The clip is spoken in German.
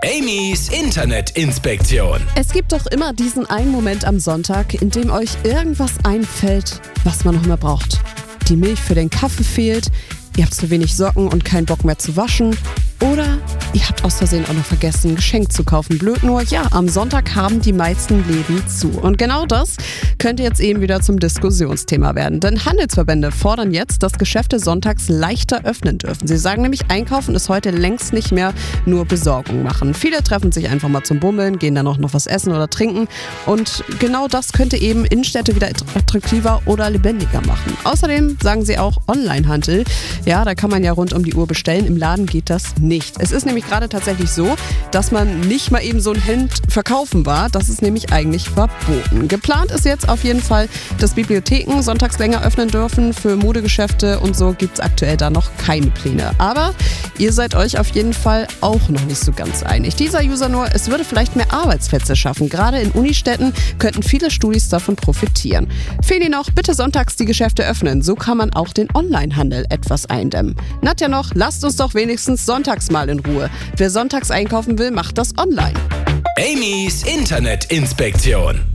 Amy's Internetinspektion. Es gibt doch immer diesen einen Moment am Sonntag, in dem euch irgendwas einfällt, was man noch mehr braucht. Die Milch für den Kaffee fehlt, ihr habt zu wenig Socken und keinen Bock mehr zu waschen. Oder ihr habt aus Versehen auch noch vergessen, ein Geschenk zu kaufen. Blöd nur, ja, am Sonntag haben die meisten Läden zu. Und genau das könnte jetzt eben wieder zum Diskussionsthema werden. Denn Handelsverbände fordern jetzt, dass Geschäfte sonntags leichter öffnen dürfen. Sie sagen nämlich, Einkaufen ist heute längst nicht mehr nur Besorgung machen. Viele treffen sich einfach mal zum Bummeln, gehen dann auch noch was essen oder trinken. Und genau das könnte eben Innenstädte wieder attraktiver oder lebendiger machen. Außerdem sagen sie auch Onlinehandel. Ja, da kann man ja rund um die Uhr bestellen. Im Laden geht das nicht. Es ist nämlich gerade tatsächlich so, dass man nicht mal eben so ein Hemd verkaufen war. Das ist nämlich eigentlich verboten. Geplant ist jetzt auf jeden Fall, dass Bibliotheken sonntags länger öffnen dürfen. Für Modegeschäfte und so gibt es aktuell da noch keine Pläne. Aber ihr seid euch auf jeden Fall auch noch nicht so ganz einig. Dieser User nur, es würde vielleicht mehr Arbeitsplätze schaffen. Gerade in Unistädten könnten viele Studis davon profitieren. Fehlt Ihnen auch, bitte sonntags die Geschäfte öffnen. So kann man auch den Onlinehandel etwas eindämmen. Nadja noch, lasst uns doch wenigstens sonntags mal in Ruhe. Wer sonntags einkaufen will, macht das online. Amy's Internetinspektion.